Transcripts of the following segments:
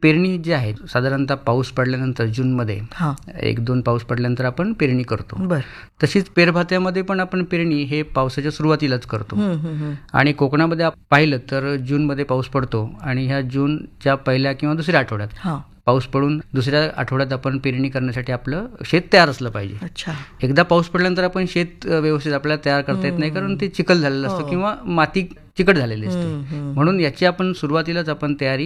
पेरणी जी आहे साधारणतः पाऊस पडल्यानंतर जूनमध्ये 1-2 पाऊस पडल्यानंतर आपण पेरणी करतो. तशीच पेरभात्यामध्ये पण आपण पेरणी हे पावसाच्या सुरुवातीलाच करतो. आणि कोकणामध्ये पाहिलं तर जूनमध्ये पाऊस पडतो आणि ह्या जूनच्या पहिल्या किंवा दुसऱ्या आठवड्यात पाऊस पडून दुसऱ्या आठवड्यात आपण पेरणी करण्यासाठी आपलं शेत तयार असलं पाहिजे. एकदा पाऊस पडल्यानंतर आपण शेत व्यवस्थित आपल्याला तयार करता येत नाही, कारण ते चिखल झालेलं असतं किंवा माती चिकट झालेली असते. म्हणून याची आपण सुरुवातीलाच आपण तयारी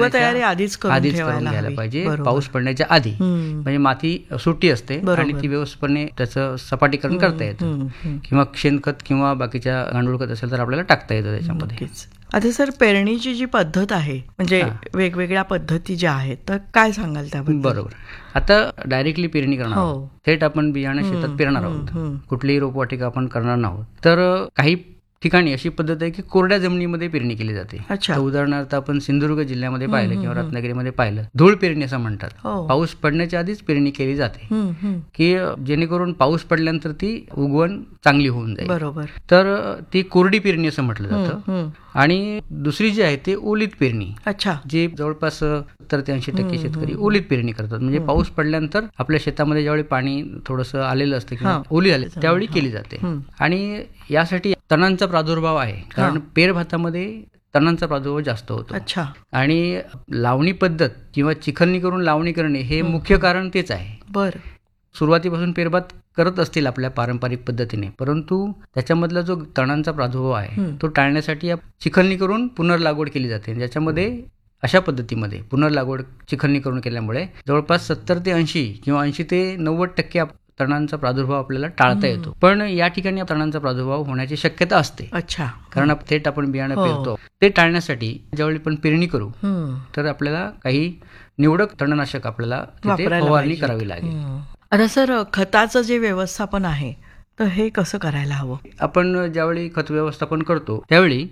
आधीच करून घ्यायला पाहिजे, पाऊस पडण्याच्या आधी. म्हणजे माती सुटी असते आणि ती व्यवस्थितपणे त्याचं सपाटीकरण करता येतं, किंवा शेणखत किंवा बाकीच्या गांडूळ खत असेल तर आपल्याला टाकता येतं त्याच्यामध्ये. आता सर, पेरणीची जी पद्धत आहे म्हणजे वेगवेगळ्या पद्धती ज्या आहेत, तर काय सांगाल त्याबद्दल? बरोबर. आता डायरेक्टली पेरणी करणार आहोत, थेट आपण बियाणं शेतात पेरणार आहोत, कुठलीही रोपवाटिका आपण करणार नाहोत. तर काही ठिकाणी अशी पद्धत आहे की कोरड्या जमिनीमध्ये पेरणी केली जाते. उदाहरणार्थ आपण सिंधुदुर्ग जिल्ह्यामध्ये पाहिलं किंवा रत्नागिरीमध्ये पाहिलं, धूळ पेरणी असं म्हणतात. पाऊस पडण्याच्या आधीच पेरणी केली जाते की जेणेकरून पाऊस पडल्यानंतर ती उगवण चांगली होऊन जाईल. बरोबर. तर ती कोरडी पेरणी असं म्हटलं जातं. आणि दुसरी जी आहे ते ओलीत पेरणी, जी जवळपास 70 ते 80% शेतकरी ओलीत पेरणी करतात. म्हणजे पाऊस पडल्यानंतर आपल्या शेतामध्ये ज्यावेळी पाणी थोडंसं आलेलं असतं किंवा ओली आले त्यावेळी केली जाते. आणि यासाठी तणांचा प्रादुर्भाव आहे, कारण पेर भातामध्ये तणांचा प्रादुर्भाव जास्त होतो. आणि लावणी पद्धत किंवा चिखलणी करून लावणी करणे हे मुख्य कारण तेच आहे. सुरुवातीपासून पेरभात करत असतील आपल्या पारंपरिक पद्धतीने, परंतु त्याच्यामधला जो तणांचा प्रादुर्भाव आहे तो टाळण्यासाठी चिखलणी करून पुनर्लागवड केली जाते. ज्याच्यामध्ये अशा पद्धतीमध्ये पुनर्लागवड चिखलणी करून केल्यामुळे जवळपास 70 ते 80 किंवा 80 ते 90% तणांचा प्रादुर्भाव आपल्याला टाळता येतो. पण या ठिकाणी तणांचा प्रादुर्भाव होण्याची शक्यता असते, कारण थेट आपण बियाणं पेरतो. ते टाळण्यासाठी ज्यावेळी आपण पेरणी करू तर आपल्याला काही निवडक तणनाशक आपल्याला फवारणी करावी लागेल. आता सर, खताचं जे व्यवस्थापन आहे तर हे कसं करायला हवं? आपण ज्यावेळी खत व्यवस्थापन करतो त्यावेळी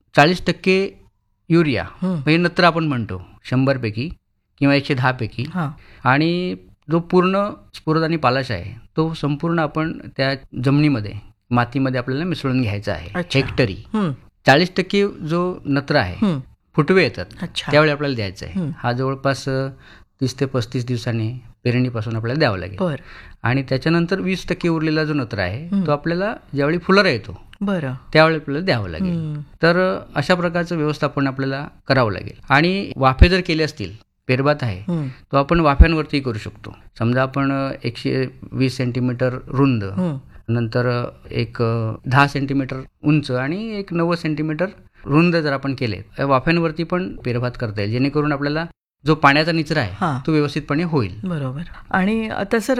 40% युरिया म्हणजे नत्र आपण म्हणतो 100 पैकी किंवा 110 पैकी, आणि जो पूर्ण स्फुरद आणि पालाश आहे तो संपूर्ण आपण त्या जमिनीमध्ये मातीमध्ये आपल्याला मिसळून घ्यायचा आहे हेक्टरी. 40% जो नत्र आहे फुटवे येतात त्यावेळी आपल्याला द्यायचा आहे. हा जवळपास 30 ते 35 दिवसांनी पेरणीपासून आपल्याला द्यावं लागेल. आणि त्याच्यानंतर 20% उरलेला जो नत्र आहे तो आपल्याला ज्यावेळी फुलारा येतो त्यावेळी आपल्याला द्यावं लागेल. तर अशा प्रकारचं व्यवस्थापन आपल्याला करावं लागेल. आणि वाफे जर केले असतील, पेरभात आहे तो आपण वाफ्यांवरती करू शकतो. समजा आपण 120 सेंटीमीटर रुंद, नंतर एक 10 सेंटीमीटर उंच आणि एक 90 सेंटीमीटर रुंद जर आपण केले, वाफ्यांवरती पण पेरभात करता येईल, जेणेकरून आपल्याला जो पाण्याचा निचरा आहे तो व्यवस्थितपणे होईल. बरोबर. आणि आता सर,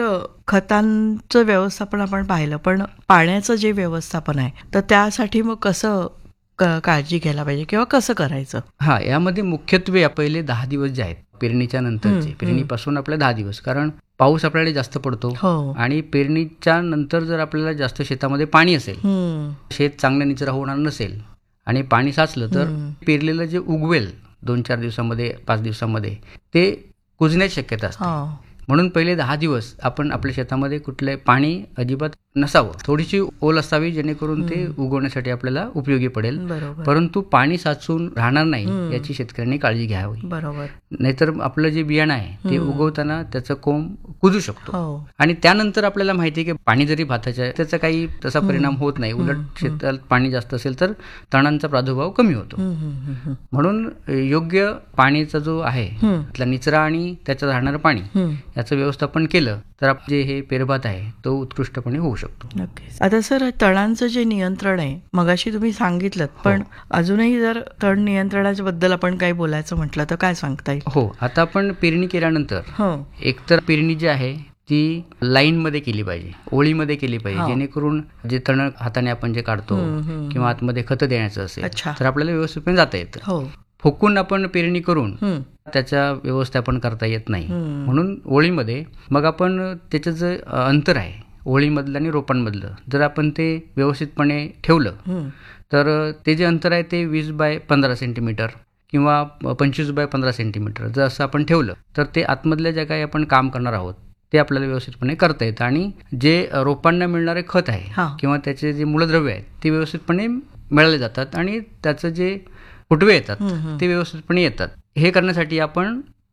खतांचं व्यवस्थापन आपण पाहिलं, पण पाण्याचं जे व्यवस्थापन आहे तर त्यासाठी मग कसं काळजी घ्यायला पाहिजे किंवा कसं करायचं? यामध्ये मुख्यत्वे पहिले 10 दिवस जे आहेत पेरणीच्या नंतरचे, पेरणीपासून आपल्या 10 दिवस, कारण पाऊस आपल्याकडे जास्त पडतो आणि पेरणीच्या नंतर जर आपल्याला जास्त शेतामध्ये पाणी असेल, शेत चांगलं निचरा होणार नसेल आणि पाणी साचलं तर पेरलेलं जे उगवेल 2-4 दिवसामध्ये 5 दिवसामध्ये ते कुजण्याची शक्यता असते. म्हणून पहिले 10 दिवस आपण आपल्या शेतामध्ये कुठले पाणी अजिबात नसावं, थोडीशी ओल असावी, जेणेकरून ते उगवण्यासाठी आपल्याला उपयोगी पडेल. परंतु पाणी साचून राहणार नाही याची शेतकऱ्यांनी काळजी घ्यावी. नाहीतर आपलं जे बियाणं आहे ते उगवताना त्याचं कोंब कुजू शकतो. आणि त्यानंतर आपल्याला माहिती आहे की पाणी जरी भाताच्या त्याचा काही तसा परिणाम होत नाही, उलट शेतात पाणी जास्त असेल तर तणांचा प्रादुर्भाव कमी होतो. म्हणून योग्य पाण्याचा जो आहे त्यातला निचरा आणि त्याच्यात राहणारं पाणी याचं व्यवस्थापन केलं तर जे हे पेरभात आहे तो उत्कृष्टपणे होऊ शकतो. नक्कीच. आता सर, तणांचं जे नियंत्रण आहे मगाशी तुम्ही सांगितलं, पण अजूनही जर तण नियंत्रणाच्या बद्दल आपण काही बोलायचं म्हटलं तर काय सांगता येईल? आता आपण पेरणी केल्यानंतर एकतर पेरणी जी आहे ती लाईन मध्ये केली पाहिजे, ओळीमध्ये केली पाहिजे, जेणेकरून जे तण हाताने आपण जे काढतो किंवा आतमध्ये खत देण्याचं असेल तर आपल्याला व्यवस्थितपणे जाता येतं. फुकून आपण पेरणी करून त्याच्या व्यवस्थापन करता येत नाही. म्हणून ओळीमध्ये मग आपण त्याचं जे अंतर आहे ओळीमधलं आणि रोपांमधलं जर आपण ते व्यवस्थितपणे ठेवलं तर ते जे अंतर आहे ते 20 बाय 15 सेंटीमीटर किंवा 25 बाय 15 सेंटीमीटर जर असं आपण ठेवलं तर ते आतमधल्या ज्या काही आपण काम करणार आहोत ते आपल्याला व्यवस्थितपणे करता येतं. आणि जे रोपांना मिळणारे खत आहे किंवा त्याचे जे मूलद्रव्य आहेत ते व्यवस्थितपणे मिळाले जातात आणि त्याचं जे फुटवे येतात ते व्यवस्थितपणे येतात. हे करण्यासाठी आपण